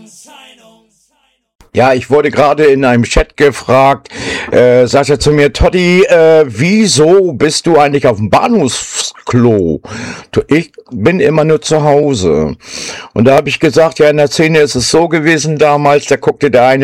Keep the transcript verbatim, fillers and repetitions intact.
Ja, ich wurde gerade in einem Chat gefragt, äh, sagt er zu mir, Totti, äh, wieso bist du eigentlich auf dem Bahnhofsklo? Du, ich bin immer nur zu Hause. Und da habe ich gesagt, ja, in der Szene ist es so gewesen damals, da guckte der eine